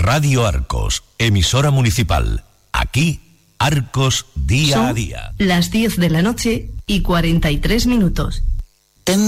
Radio Arcos, emisora municipal. Aquí, Arcos día a día. Las 10 de la noche y 43 minutos.